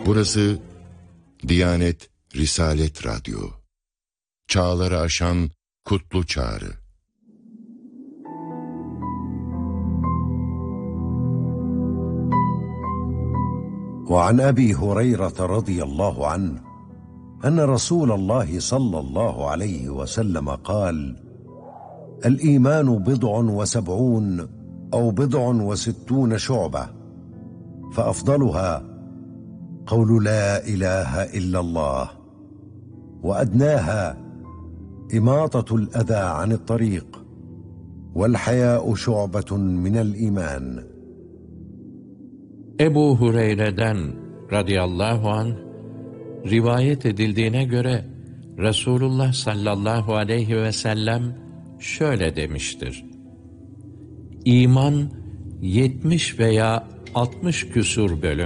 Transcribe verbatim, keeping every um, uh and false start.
Burası Diyanet Risalet Radyo. Çağları aşan kutlu çağrı. وعن أبي هريرة رضي الله عنه أن رسول الله صلى الله عليه وسلم قال: الإيمان بضع وسبعون أو بضع وستون شعبة، فأفضلها قول لا إله إلا الله، وأدناها إماطة الأذى عن الطريق، والحياء شعبة من الإيمان. Ebu Hureyre'den radıyallahu anh rivayet edildiğine göre Resulullah sallallahu aleyhi ve sellem şöyle demiştir: İman yetmiş veya altmış küsur bölüm